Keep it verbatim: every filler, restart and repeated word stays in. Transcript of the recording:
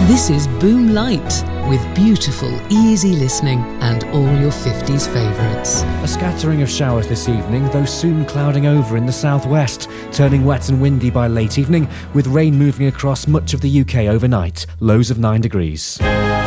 This is Boom Light, with beautiful, easy listening and all your fifties favourites. A scattering of showers this evening, though soon clouding over in the southwest, turning wet and windy by late evening, with rain moving across much of the U K overnight, lows of nine degrees.